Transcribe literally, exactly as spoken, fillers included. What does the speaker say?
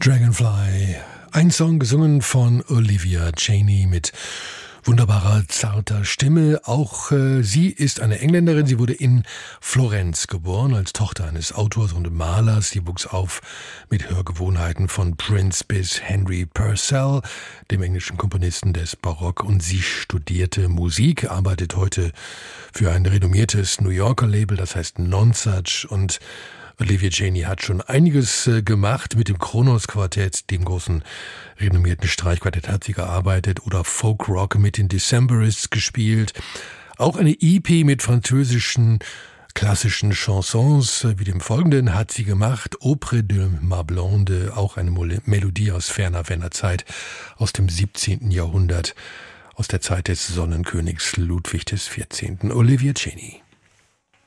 Dragonfly, ein Song gesungen von Olivia Chaney mit wunderbarer, zarter Stimme. Auch äh, sie ist eine Engländerin. Sie wurde in Florenz geboren, als Tochter eines Autors und Malers. Sie wuchs auf mit Hörgewohnheiten von Prince bis Henry Purcell, dem englischen Komponisten des Barock. Und sie studierte Musik, arbeitet heute für ein renommiertes New Yorker Label, das heißt Nonsuch. Und Olivia Chaney hat schon einiges äh, gemacht. Mit dem Kronos Quartett, dem großen renommierten Streichquartett, hat sie gearbeitet oder Folk Rock mit den Decemberists gespielt. Auch eine E P mit französischen klassischen Chansons äh, wie dem folgenden hat sie gemacht. Auprès de ma blonde, auch eine Mol- Melodie aus ferner, ferner Zeit aus dem siebzehnten Jahrhundert, aus der Zeit des Sonnenkönigs Ludwig des vierzehnten Olivia Chaney.